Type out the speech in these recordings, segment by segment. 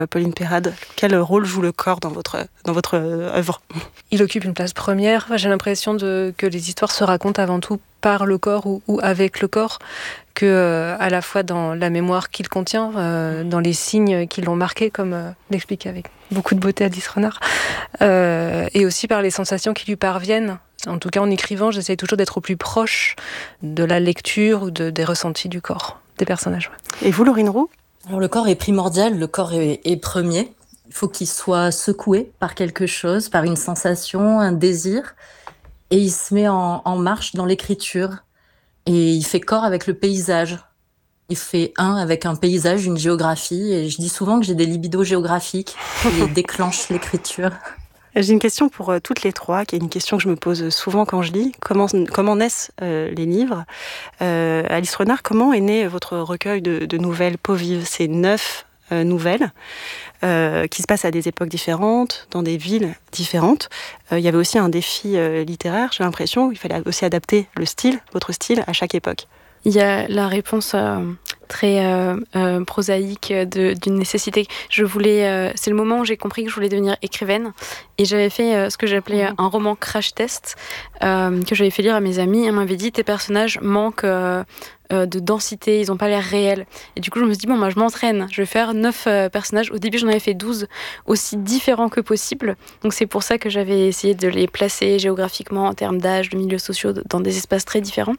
Pauline Perrade, quel rôle joue le corps dans votre œuvre ? Il occupe une place première. J'ai l'impression que les histoires se racontent avant tout par le corps ou avec le corps, que à la fois dans la mémoire qu'il contient, dans les signes qui l'ont marqué, comme l'explique avec beaucoup de beauté Alice Renard, et aussi par les sensations qui lui parviennent. En tout cas, en écrivant, j'essaie toujours d'être au plus proche de la lecture ou des ressentis du corps des personnages. Et vous, Laurine Roux ? Alors le corps est primordial, le corps est premier. Il faut qu'il soit secoué par quelque chose, par une sensation, un désir. Et il se met en marche dans l'écriture. Et il fait corps avec le paysage. Il fait un avec un paysage, une géographie. Et je dis souvent que j'ai des libidos géographiques qui déclenchent l'écriture. J'ai une question pour toutes les trois, qui est une question que je me pose souvent quand je lis. Comment naissent les livres ? Alice Renard, comment est né votre recueil de nouvelles Peau vive ? C'est 9 nouvelles qui se passent à des époques différentes, dans des villes différentes. Il y avait aussi un défi littéraire, j'ai l'impression. Il fallait aussi adapter votre style, à chaque époque. Il y a la réponse très prosaïque d'une nécessité. C'est le moment où j'ai compris que je voulais devenir écrivaine, et j'avais fait ce que j'appelais un roman crash test que j'avais fait lire à mes amis. Elles m'avaient dit: tes personnages manquent de densité, ils n'ont pas l'air réels. Et du coup, je me suis dit, je m'entraîne, je vais faire 9 personnages. Au début, j'en avais fait 12, aussi différents que possible. Donc c'est pour ça que j'avais essayé de les placer géographiquement, en termes d'âge, de milieux sociaux, dans des espaces très différents.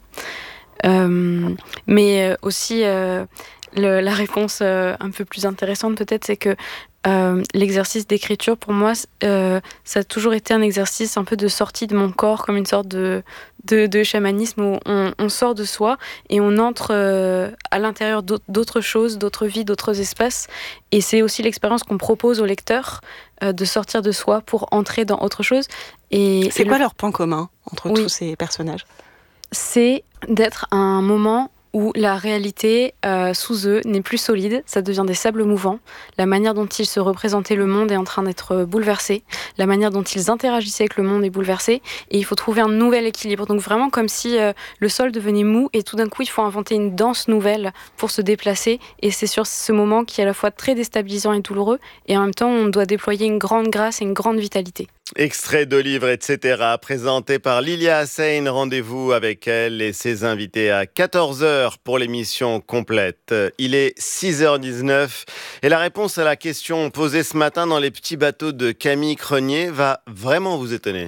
Mais aussi la réponse un peu plus intéressante peut-être, c'est que l'exercice d'écriture pour moi ça a toujours été un exercice un peu de sortie de mon corps, comme une sorte de chamanisme où on sort de soi et on entre à l'intérieur d'autres choses, d'autres vies, d'autres espaces, et c'est aussi l'expérience qu'on propose au lecteur de sortir de soi pour entrer dans autre chose. C'est quoi leur point commun entre tous ces personnages ? C'est d'être à un moment où la réalité sous eux n'est plus solide, ça devient des sables mouvants. La manière dont ils se représentaient le monde est en train d'être bouleversée. La manière dont ils interagissaient avec le monde est bouleversée. Et il faut trouver un nouvel équilibre. Donc vraiment comme si le sol devenait mou et tout d'un coup il faut inventer une danse nouvelle pour se déplacer. Et c'est sur ce moment qui est à la fois très déstabilisant et douloureux. Et en même temps on doit déployer une grande grâce et une grande vitalité. Extrait de livres, etc. présenté par Lilia Hassane. Rendez-vous avec elle et ses invités à 14h pour l'émission complète. Il est 6h19 et la réponse à la question posée ce matin dans Les Petits Bateaux de Camille Crenier va vraiment vous étonner.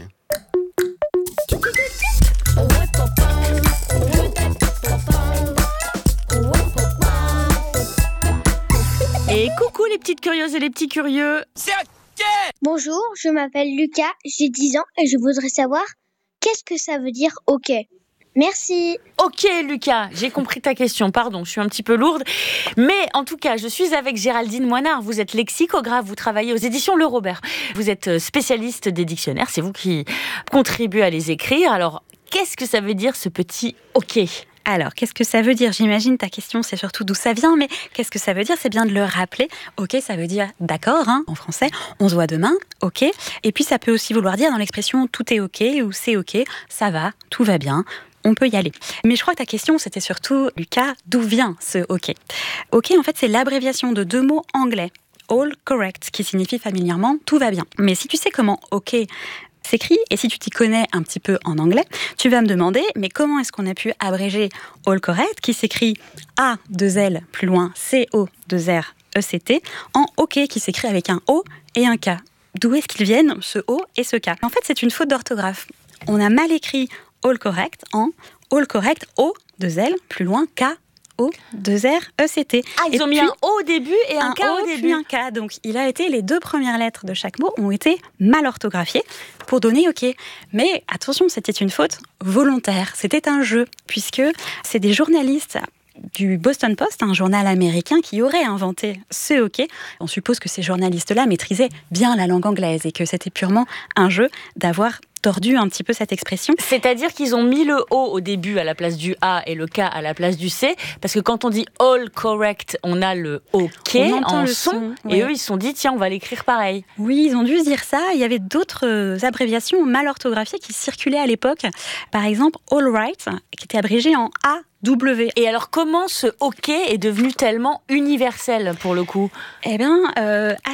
Et coucou les petites curieuses et les petits curieux. Bonjour, je m'appelle Lucas, j'ai 10 ans et je voudrais savoir qu'est-ce que ça veut dire OK. Merci. Ok Lucas, j'ai compris ta question, pardon, je suis un petit peu lourde. Mais en tout cas, je suis avec Géraldine Moinard, vous êtes lexicographe, vous travaillez aux éditions Le Robert. Vous êtes spécialiste des dictionnaires, c'est vous qui contribuez à les écrire. Alors, qu'est-ce que ça veut dire ce petit OK ? Alors, qu'est-ce que ça veut dire ? J'imagine ta question, c'est surtout d'où ça vient, mais qu'est-ce que ça veut dire ? C'est bien de le rappeler. OK, ça veut dire d'accord, en français. On se voit demain, OK. Et puis, ça peut aussi vouloir dire dans l'expression tout est OK ou c'est OK, ça va, tout va bien. On peut y aller. Mais je crois que ta question, c'était surtout, Lucas, d'où vient ce OK ? OK, en fait, c'est l'abréviation de 2 mots anglais. All correct, qui signifie familièrement tout va bien. Mais si tu sais comment OK s'écrit, et si tu t'y connais un petit peu en anglais, tu vas me demander, mais comment est-ce qu'on a pu abréger all correct, qui s'écrit A2L plus loin, C-O-2-R-E-C-T, en OK, qui s'écrit avec un O et un K. D'où est-ce qu'ils viennent, ce O et ce K ? En fait, c'est une faute d'orthographe. On a mal écrit all correct en all correct, O2L plus loin, K, O-2-R-E-C-T. Ah, ils ont mis un O au début et un K au début. Puis un K. Donc, les 2 premières lettres de chaque mot ont été mal orthographiées pour donner OK. Mais attention, c'était une faute volontaire. C'était un jeu, puisque c'est des journalistes du Boston Post, un journal américain, qui aurait inventé ce OK. On suppose que ces journalistes-là maîtrisaient bien la langue anglaise et que c'était purement un jeu d'avoir tordu un petit peu cette expression. C'est-à-dire qu'ils ont mis le O au début à la place du A et le K à la place du C, parce que quand on dit all correct, on a le OK en son, et eux ils se sont dit tiens on va l'écrire pareil. Oui, ils ont dû se dire ça. Il y avait d'autres abréviations mal orthographiées qui circulaient à l'époque. Par exemple, all right, qui était abrégé en AW. Et alors comment ce OK est devenu tellement universel pour le coup ? Eh bien,